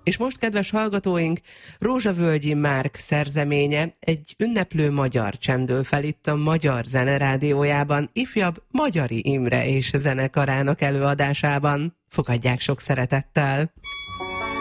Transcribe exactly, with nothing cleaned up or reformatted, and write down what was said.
És most, kedves hallgatóink, Rózsavölgyi Márk szerzeménye, egy ünneplő magyar csendül fel itt a Magyar Zene Rádiójában, ifjabb Magyari Imre és zenekarának előadásában. Fogadják sok szeretettel!